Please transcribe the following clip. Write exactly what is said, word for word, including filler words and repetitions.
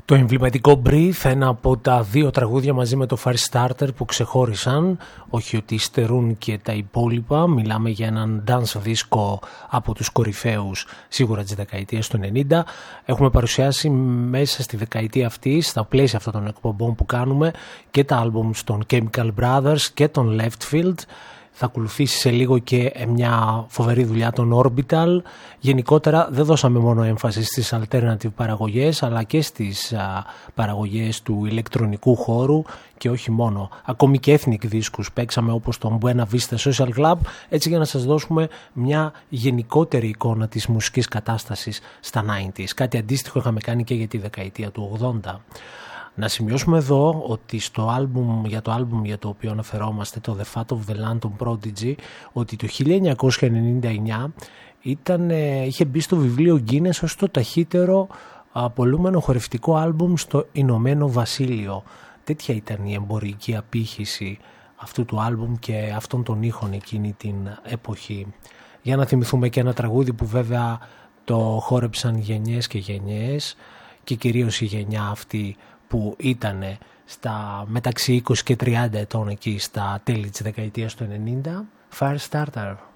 Το εμβληματικό Breathe, ένα από τα δύο τραγούδια μαζί με το Firestarter που ξεχώρισαν, όχι ότι υστερούν και τα υπόλοιπα. Μιλάμε για έναν dance δίσκο από τους κορυφαίους σίγουρα της δεκαετίας του ενενήντα. Έχουμε παρουσιάσει μέσα στη δεκαετία αυτή, στα πλαίσια αυτών των εκπομπών που κάνουμε, και τα άλμπουμς των Chemical Brothers και των Leftfield. Θα ακολουθήσει σε λίγο και μια φοβερή δουλειά των Orbital. Γενικότερα δεν δώσαμε μόνο έμφαση στις alternative παραγωγές, αλλά και στις α, παραγωγές του ηλεκτρονικού χώρου και όχι μόνο. Ακόμη και ethnic δίσκους παίξαμε, όπως τον Buena Vista Social Club, έτσι για να σας δώσουμε μια γενικότερη εικόνα της μουσικής κατάστασης στα ενενήντα. Κάτι αντίστοιχο είχαμε κάνει και για τη δεκαετία του ογδόντα. Να σημειώσουμε εδώ ότι στο άλμπουμ, για το άλμπουμ για το οποίο αναφερόμαστε, το The Fat of the Land των Prodigy, ότι το χίλια εννιακόσια ενενήντα εννιά ήταν, είχε μπει στο βιβλίο Guinness ως το ταχύτερο απολούμενο χορευτικό άλμπουμ στο Ηνωμένο Βασίλειο. Τέτοια ήταν η εμπορική απήχηση αυτού του άλμπουμ και αυτών των ήχων εκείνη την εποχή. Για να θυμηθούμε και ένα τραγούδι που βέβαια το χόρεψαν γενιές και γενιές, και κυρίως η γενιά αυτή που ήταν στα μεταξύ είκοσι και τριάντα ετών εκεί στα τέλη της δεκαετίας του ενενήντα, Firestarter.